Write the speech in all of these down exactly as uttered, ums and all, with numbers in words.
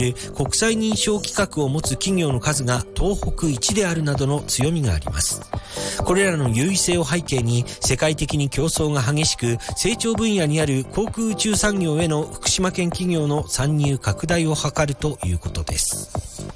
る国際認証規格を持つ企業の数が東北一であるなどの強みがあります。これらの優位性を背景に世界的に競争が激しく、成長分野にある航空宇宙産業への福島県企業の参入拡大を図るということです。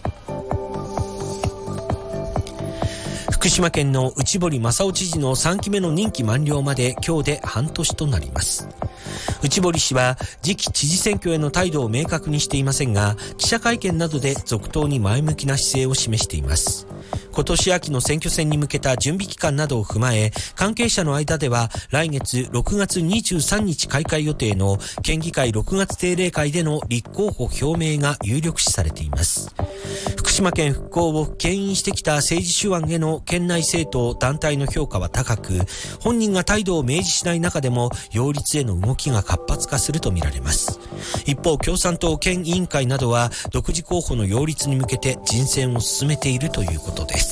福島県の内堀正夫知事のさんきめの任期満了まで今日で半年となります。内堀氏は次期知事選挙への態度を明確にしていませんが、記者会見などで続投に前向きな姿勢を示しています。今年秋の選挙戦に向けた準備期間などを踏まえ、関係者の間では来月ろくがつにじゅうさんにち開会予定の県議会ろくがつ定例会での立候補表明が有力視されています。福島県復興を牽引してきた政治手腕への県内政党団体の評価は高く、本人が態度を明示しない中でも擁立への動きが活発化するとみられます。一方、共産党県委員会などは独自候補の擁立に向けて人選を進めているということです。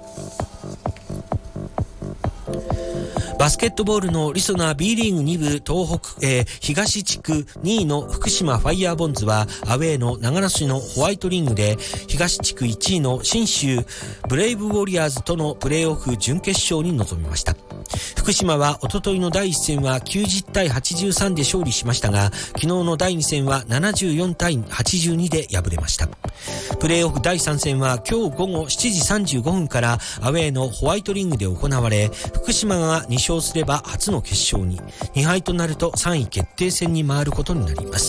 バスケットボールのりそな B リーグに部東北、えー、東地区にいの福島ファイヤーボンズはアウェーの長野市のホワイトリングで東地区いちいの信州ブレイブウォリアーズとのプレーオフ準決勝に臨みました。福島はおとといのだいいっ戦はきゅうじゅうたいはちじゅうさんで勝利しましたが、昨日のだいに戦はななじゅうよんたいはちじゅうにで敗れました。プレーオフだいさん戦は今日午後しちじさんじゅうごふんからアウェーのホワイトリングで行われ、福島がに勝すれば初の決勝に、に敗となるとさんい決定戦に回ることになります。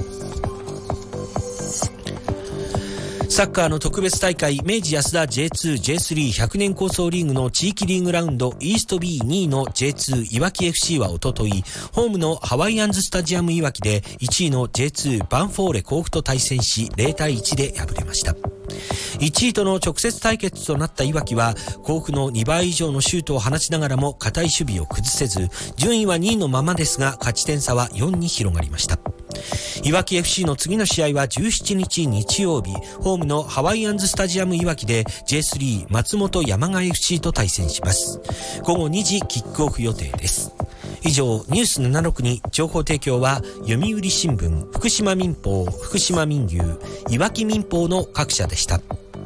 サッカーの特別大会明治安田 ジェイツー、ジェイスリーひゃくねん構想リーグの地域リーグラウンドイースト ビーにいの ジェイツー いわき エフシー はおととい、ホームのハワイアンズスタジアムいわきでいちいの ジェイツー バンフォーレ甲府と対戦しゼロたいいちで敗れました。いちいとの直接対決となったいわきは甲府のにばい以上のシュートを放ちながらも堅い守備を崩せず、順位はにいのままですが勝ち点差はよんに広がりました。いわき エフシー の次の試合はじゅうしちにち日曜日、ホームのハワイアンズスタジアムいわきで ジェイスリー 松本山雅 エフシー と対戦します。午後にじキックオフ予定です。以上、ニュースななじゅうろくに情報提供は読売新聞、福島民報、福島民友、いわき民報の各社でした。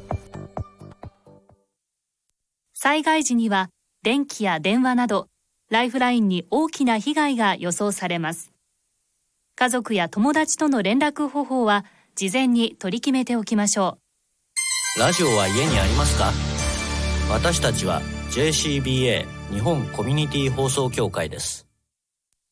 災害時には電気や電話などライフラインに大きな被害が予想されます。家族や友達との連絡方法は事前に取り決めておきましょう。ラジオは家にありますか？私たちは ジェイシービーエー 日本コミュニティ放送協会です。